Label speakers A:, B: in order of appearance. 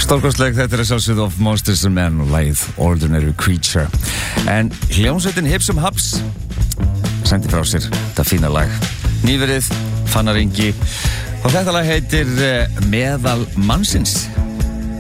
A: Stórkostleg, þetta sjálfsögð of Monsters and Men og lagið Ordinary Creature. En hljómsveitin Hipsum Haps sendi frá sér þetta fína lag. Nýverið, Fannar Ingi, og þetta lag heitir Meðal mannsins.